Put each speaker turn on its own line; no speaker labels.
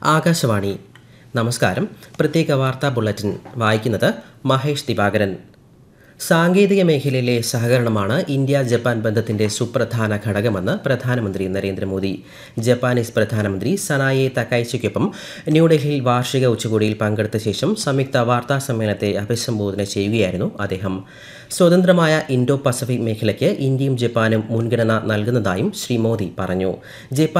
ആകാശവാണി. നമസ്കാരം. പ്രത്യേക വാർത്താ ബുള്ളറ്റിൻ വായിക്കുന്നത് മഹേഷ് ദിവാകരൻ. സാങ്കേതിക മേഖലയിലെ സഹകരണമാണ് ഇന്ത്യ ജപ്പാൻ ബന്ധത്തിന്റെ സുപ്രധാന ഘടകമെന്ന് പ്രധാനമന്ത്രി നരേന്ദ്രമോദി. ജപ്പാനീസ് പ്രധാനമന്ത്രി സനായെ തകൈച്ചിക്കൊപ്പം ന്യൂഡൽഹിയിൽ വാർഷിക ഉച്ചകോടിയിൽ പങ്കെടുത്ത ശേഷം സംയുക്ത വാർത്താ സമ്മേളനത്തെ അഭിസംബോധന ചെയ്യുകയായിരുന്നു അദ്ദേഹം. സ്വതന്ത്രമായ ഇൻഡോ പസഫിക് മേഖലയ്ക്ക് ഇന്ത്യയും ജപ്പാനും മുൻഗണന നൽകുന്നതായും ശ്രീ മോദി പറഞ്ഞു. ജപ്പാൻ